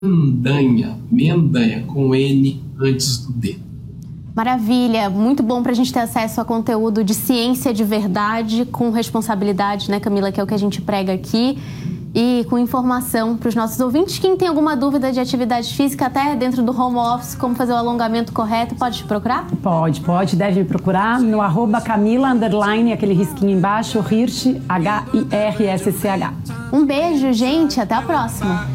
Mendanha, com N antes do D. Maravilha, muito bom para a gente ter acesso a conteúdo de ciência de verdade, com responsabilidade, né, Camila, que é o que a gente prega aqui, e com informação para os nossos ouvintes. Quem tem alguma dúvida de atividade física, até dentro do home office, como fazer o alongamento correto, pode te procurar? Pode, deve me procurar no @Camila_, aquele risquinho embaixo, Hirsch, HIRSCH. Um beijo, gente, até a próxima.